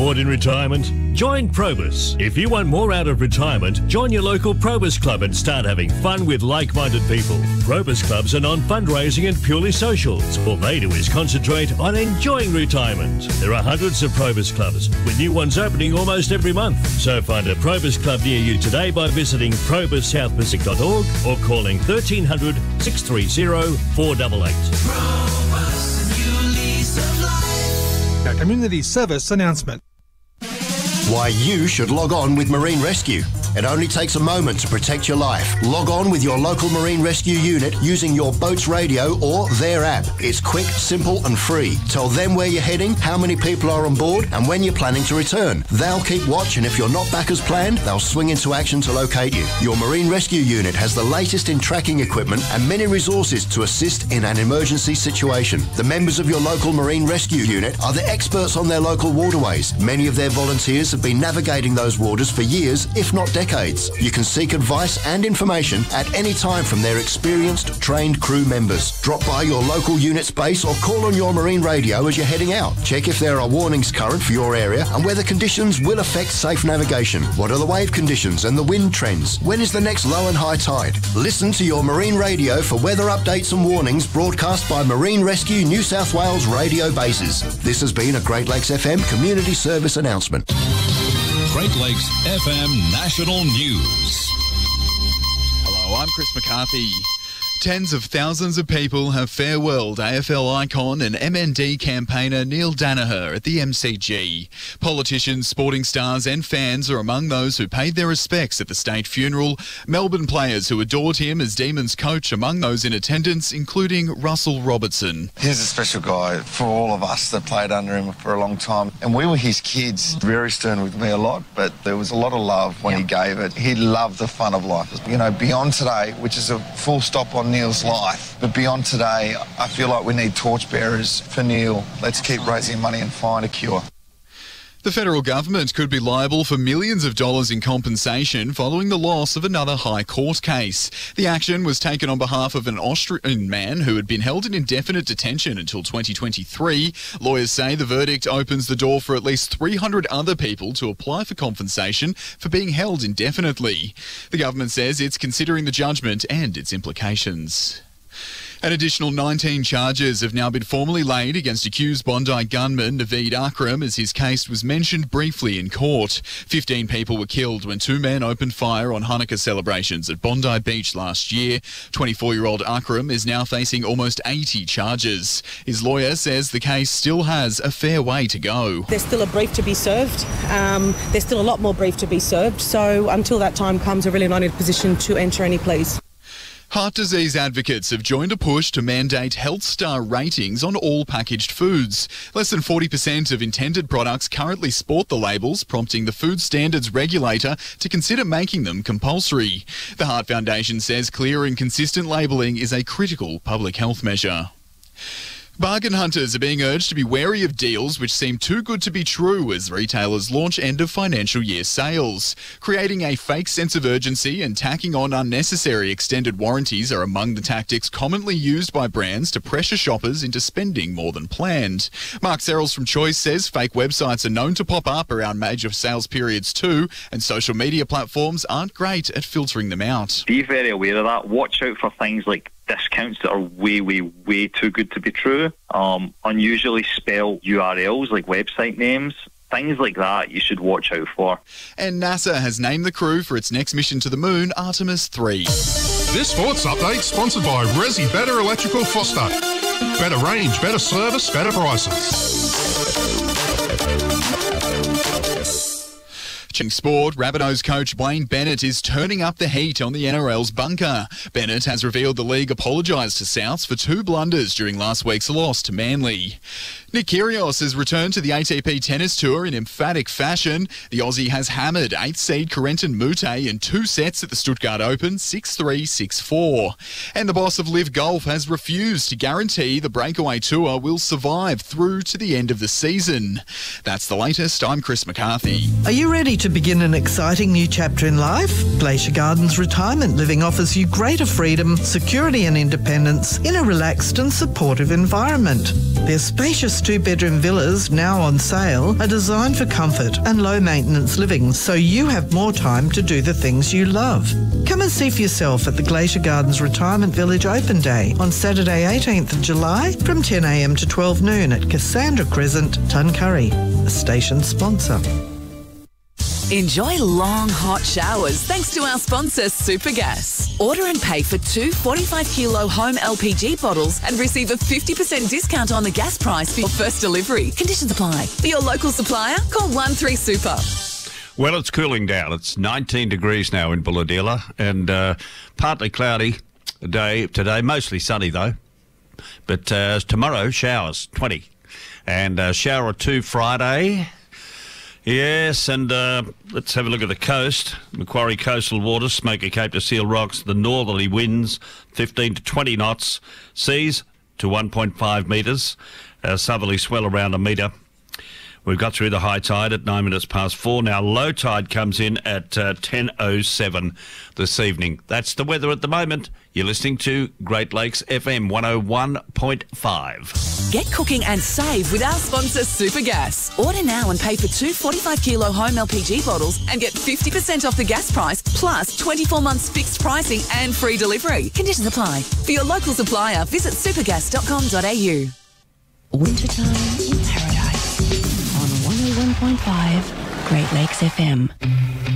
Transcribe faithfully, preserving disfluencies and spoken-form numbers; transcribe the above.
Bored in retirement? Join Probus. If you want more out of retirement, join your local Probus club and start having fun with like-minded people. Probus clubs are non-fundraising and purely socials. All they do is concentrate on enjoying retirement. There are hundreds of Probus clubs, with new ones opening almost every month. So find a Probus club near you today by visiting probus south pacific dot org or calling thirteen hundred, six three zero, four eight eight. Probus, new lease of life. A community service announcement. Why you should log on with Marine Rescue. It only takes a moment to protect your life. Log on with your local Marine Rescue unit using your boat's radio or their app. It's quick, simple and free. Tell them where you're heading, how many people are on board and when you're planning to return. They'll keep watch, and if you're not back as planned, they'll swing into action to locate you. Your Marine Rescue unit has the latest in tracking equipment and many resources to assist in an emergency situation. The members of your local Marine Rescue unit are the experts on their local waterways. Many of their volunteers have been navigating those waters for years, if not decades. You can seek advice and information at any time from their experienced, trained crew members. Drop by your local unit's base or call on your marine radio as you're heading out. Check if there are warnings current for your area and whether conditions will affect safe navigation. What are the wave conditions and the wind trends? When is the next low and high tide? Listen to your marine radio for weather updates and warnings broadcast by Marine Rescue New South Wales radio bases. This has been a Great Lakes F M community service announcement. Great Lakes F M National News. Hello, I'm Chris McCarthy. Tens of thousands of people have farewelled A F L icon and M N D campaigner Neil Daniher at the M C G. Politicians, sporting stars and fans are among those who paid their respects at the state funeral. Melbourne players who adored him as Demons coach among those in attendance, including Russell Robertson. He's a special guy for all of us that played under him for a long time. And we were his kids. Very stern with me a lot, but there was a lot of love when yep. he gave it. He loved the fun of life. You know, beyond today, which is a full stop on Neil's life. But beyond today, I feel like we need torchbearers for Neil. Let's keep raising money and find a cure. The federal government could be liable for millions of dollars in compensation following the loss of another High Court case. The action was taken on behalf of an Austrian man who had been held in indefinite detention until twenty twenty-three. Lawyers say the verdict opens the door for at least three hundred other people to apply for compensation for being held indefinitely. The government says it's considering the judgment and its implications. An additional nineteen charges have now been formally laid against accused Bondi gunman Naveed Akram as his case was mentioned briefly in court. fifteen people were killed when two men opened fire on Hanukkah celebrations at Bondi Beach last year. twenty-four-year-old Akram is now facing almost eighty charges. His lawyer says the case still has a fair way to go. There's still a brief to be served. Um, there's still a lot more brief to be served. So until that time comes, we're really not in a position to enter any pleas. Heart disease advocates have joined a push to mandate Health Star ratings on all packaged foods. Less than forty percent of intended products currently sport the labels, prompting the Food Standards Regulator to consider making them compulsory. The Heart Foundation says clear and consistent labelling is a critical public health measure. Bargain hunters are being urged to be wary of deals which seem too good to be true as retailers launch end of financial year sales. Creating a fake sense of urgency and tacking on unnecessary extended warranties are among the tactics commonly used by brands to pressure shoppers into spending more than planned. Mark Serrels from Choice says fake websites are known to pop up around major sales periods too, and social media platforms aren't great at filtering them out. Be very aware of that. Watch out for things like discounts that are way, way, way too good to be true. Um, unusually spelled U R Ls like website names. Things like that you should watch out for. And NASA has named the crew for its next mission to the moon, Artemis three. This sports update sponsored by Resi Better Electrical Foster. Better range, better service, better prices. Sport, Rabbitohs coach Wayne Bennett is turning up the heat on the N R L's bunker. Bennett has revealed the league apologised to Souths for two blunders during last week's loss to Manly. Nick Kyrgios has returned to the A T P Tennis Tour in emphatic fashion. The Aussie has hammered eighth seed Corentin Moutet in two sets at the Stuttgart Open, six three, six four. And the boss of Live Golf has refused to guarantee the Breakaway Tour will survive through to the end of the season. That's the latest. I'm Chris McCarthy. Are you ready to begin an exciting new chapter in life? Glacier Gardens Retirement Living offers you greater freedom, security and independence in a relaxed and supportive environment. Their spacious two-bedroom villas, now on sale, are designed for comfort and low-maintenance living, so you have more time to do the things you love. Come and see for yourself at the Glacier Gardens Retirement Village Open Day on Saturday eighteenth of July from ten a m to twelve noon at Cassandra Crescent, Tuncurry, a station sponsor. Enjoy long, hot showers thanks to our sponsor, Supergas. Order and pay for two forty-five kilo home L P G bottles and receive a fifty percent discount on the gas price for your first delivery. Conditions apply. For your local supplier, call one three super. Well, it's cooling down. It's nineteen degrees now in Bulahdelah and uh, partly cloudy day today, mostly sunny though. But uh, tomorrow, showers, twenty. And uh, shower or two Friday. Yes, and uh, let's have a look at the coast. Macquarie coastal waters, Smoky Cape to Seal Rocks, the northerly winds, fifteen to twenty knots, seas to one point five metres, uh, southerly swell around a metre. We've got through the high tide at nine minutes past four. Now low tide comes in at uh, ten oh seven this evening. That's the weather at the moment. You're listening to Great Lakes F M one oh one point five. Get cooking and save with our sponsor, Supergas. Order now and pay for two forty-five kilo home L P G bottles and get fifty percent off the gas price, plus twenty-four months fixed pricing and free delivery. Conditions apply. For your local supplier, visit supergas dot com dot a u. Wintertime in Paradise on one oh one point five Great Lakes F M.